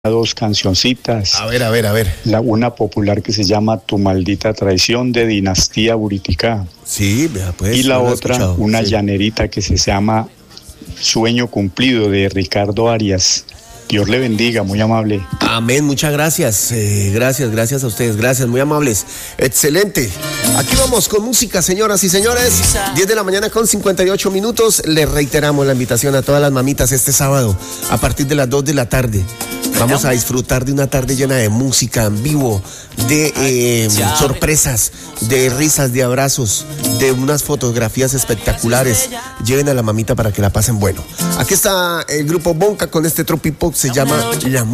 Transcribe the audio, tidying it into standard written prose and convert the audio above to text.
dos cancioncitas. A ver. Una popular que se llama Tu maldita traición de Dinastía Buriticá. Sí, vea pues. Y la no otra, una llanerita que se llama Sueño Cumplido de Ricardo Arias. Dios le bendiga, muy amable. Amén, muchas gracias. Gracias a ustedes, gracias, muy amables. Excelente. Aquí vamos con música, señoras y señores. 10 de la mañana con 58 minutos. Les reiteramos la invitación a todas las mamitas este sábado a partir de las 2 de la tarde. Vamos a disfrutar de una tarde llena de música en vivo, de sorpresas, de risas, de abrazos, de unas fotografías espectaculares. Lleven a la mamita para que la pasen bueno. Aquí está el grupo Bonca con este tropipop, se llama La